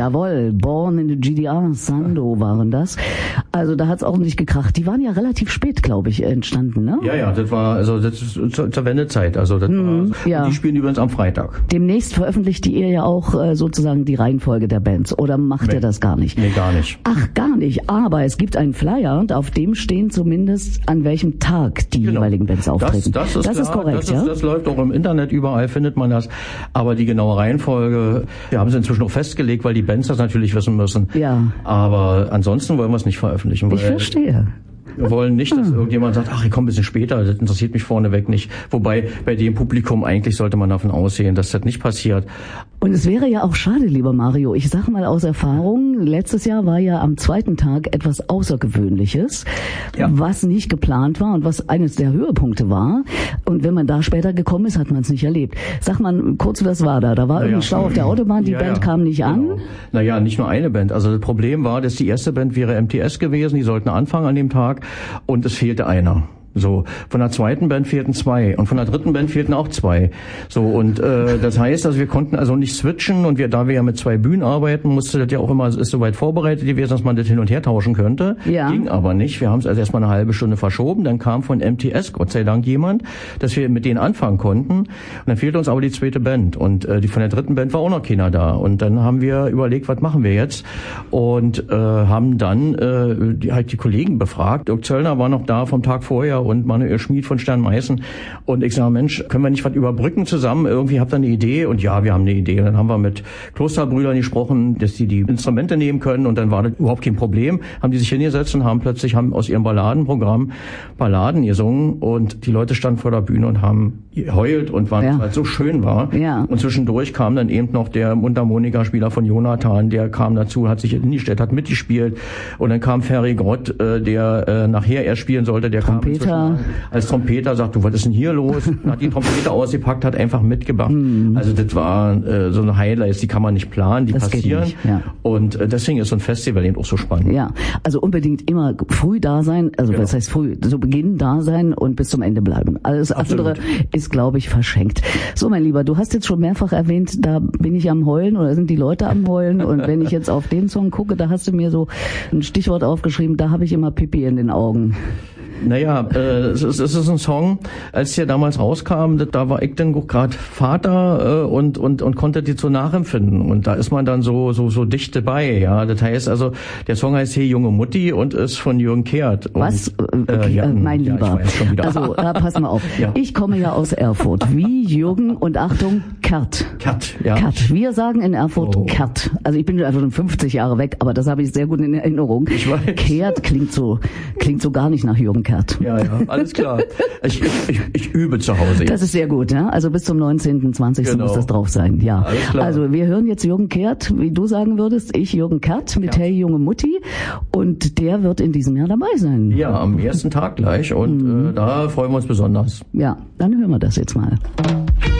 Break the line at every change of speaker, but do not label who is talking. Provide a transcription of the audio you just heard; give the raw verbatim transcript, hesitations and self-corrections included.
Jawohl, Born in the G D R, Sando waren das. Also da hat's ordentlich gekracht. Die waren ja relativ spät, glaube ich, entstanden, ne?
Ja, ja, das war also das ist zur, zur Wendezeit. Also das
Mhm,
war,
ja.
Die spielen übrigens am Freitag.
Demnächst veröffentlicht ihr ja auch äh, sozusagen die Reihenfolge der Bands. Oder macht
Nee.
ihr das gar nicht?
Nee, gar nicht.
Ach, gar nicht. Aber es gibt einen Flyer und auf dem stehen zumindest, an welchem Tag die
Genau.
jeweiligen Bands auftreten.
Das, das, ist,
das
klar,
ist korrekt,
das
ja?
Ist, das läuft auch im Internet, überall findet man das. Aber die genaue Reihenfolge, wir haben sie inzwischen auch festgelegt, weil die Bands das natürlich wissen müssen.
Ja.
Aber ansonsten wollen wir es nicht veröffentlichen. Weil
Ich verstehe.
Wir wollen nicht, dass irgendjemand sagt, ach, ich komme ein bisschen später, das interessiert mich vorneweg nicht. Wobei bei dem Publikum eigentlich sollte man davon ausgehen, dass das nicht passiert.
Und es wäre ja auch schade, lieber Mario. Ich sage mal aus Erfahrung, letztes Jahr war ja am zweiten Tag etwas Außergewöhnliches,
Ja.
was nicht geplant war und was eines der Höhepunkte war. Und wenn man da später gekommen ist, hat man es nicht erlebt. Sag mal kurz, was war da? Da war
Naja.
irgendwie Stau auf der Autobahn, die
Ja,
Band
ja.
kam nicht an.
Genau. Naja, nicht nur eine Band. Also das Problem war, dass die erste Band wäre M T S gewesen, die sollten anfangen an dem Tag und es fehlte einer. So, von der zweiten Band fehlten zwei und von der dritten Band fehlten auch zwei. So, und äh, das heißt, also wir konnten also nicht switchen und wir, da wir ja mit zwei Bühnen arbeiten, musste das ja auch immer, ist soweit vorbereitet gewesen, dass man das hin und her tauschen könnte.
Ja.
Ging aber nicht. Wir haben es also erstmal eine halbe Stunde verschoben, dann kam von M T S Gott sei Dank jemand, dass wir mit denen anfangen konnten. Und dann fehlte uns aber die zweite Band und äh, die von der dritten Band war auch noch keiner da. Und dann haben wir überlegt, was machen wir jetzt? Und äh, haben dann äh, die, halt die Kollegen befragt. Dirk Zöllner war noch da vom Tag vorher und Manuel Schmid von Stern-Meißen. Und ich sage, Mensch, können wir nicht was überbrücken zusammen? Irgendwie habt ihr eine Idee? Und ja, wir haben eine Idee. Und dann haben wir mit Klosterbrüdern gesprochen, dass die die Instrumente nehmen können. Und dann war das überhaupt kein Problem. Haben die sich hingesetzt und haben plötzlich haben aus ihrem Balladenprogramm Balladen gesungen. Und die Leute standen vor der Bühne und haben geheult und waren,
Ja.
weil es so schön war.
Ja.
Und zwischendurch kam dann eben noch der Mundharmonikaspieler von Jonathan, der kam dazu, hat sich hingestellt, hat mitgespielt. Und dann kam Ferry Grott, äh, der äh, nachher erst spielen sollte, der kam
Trompeter.
inzwischen als Trompeter, sagt, du, was ist denn hier los? Hat die Trompete ausgepackt, hat einfach mitgemacht.
Hm.
Also das war äh, so eine Highlights, die kann man nicht planen, die
Das geht
passieren.
nicht, ja.
Und äh, deswegen ist so ein Festival eben auch so spannend.
Ja, also unbedingt immer früh da sein, also
Ja.
was heißt früh, zu Beginn da sein und bis zum Ende bleiben. Alles
Absolut.
andere ist, glaube ich, verschenkt. So, mein Lieber, du hast jetzt schon mehrfach erwähnt, da bin ich am Heulen oder sind die Leute am Heulen und wenn ich jetzt auf den Song gucke, da hast du mir so ein Stichwort aufgeschrieben, da habe ich immer Pipi in den Augen.
Naja, äh, es, ist, es ist ein Song, als der damals rauskam, da, da war ich dann gerade Vater äh, und, und, und konnte die so nachempfinden. Und da ist man dann so, so, so dicht dabei, ja. Das heißt also, der Song heißt Hey junge Mutti und ist von Jürgen Kehrt. Und,
Was? Okay,
ja,
äh, mein
ja,
Lieber.
ich weiß schon wieder.
Also, da pass mal auf.
Ja.
Ich komme ja aus Erfurt. Wie Jürgen und Achtung, Kert.
Kert, ja.
Kert. Wir sagen in Erfurt
Oh.
Kert. Also ich bin einfach schon fünfzig Jahre weg, aber das habe ich sehr gut in Erinnerung.
Ich weiß.
Kehrt klingt so, klingt so gar nicht nach Jürgen Kert.
Ja, ja, alles klar. Ich, ich, ich, ich übe zu Hause jetzt.
Das ist sehr gut, ja. Also bis zum neunzehnten, zwanzigsten
Genau.
muss das drauf sein, ja.
Alles klar.
Also wir hören jetzt Jürgen Kehrt, wie du sagen würdest, ich Jürgen Kehrt mit
Ja.
Hey junge Mutti und der wird in diesem Jahr dabei sein.
Ja, am ersten Tag gleich und
Mhm.
äh, da freuen wir uns besonders.
Ja, dann hören wir das jetzt mal.